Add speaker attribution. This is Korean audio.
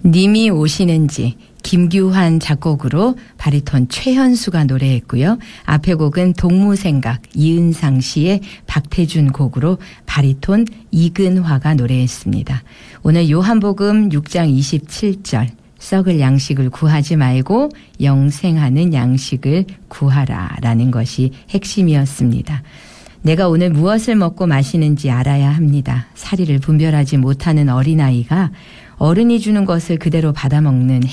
Speaker 1: 님이 오시는지 김규환 작곡으로 바리톤 최현수가 노래했고요. 앞에 곡은 동무생각 이은상 씨의 박태준 곡으로 바리톤 이근화가 노래했습니다. 오늘 요한복음 6장 27절 썩을 양식을 구하지 말고 영생하는 양식을 구하라 라는 것이 핵심이었습니다. 내가 오늘 무엇을 먹고 마시는지 알아야 합니다. 사리를 분별하지 못하는 어린아이가 어른이 주는 것을 그대로 받아먹는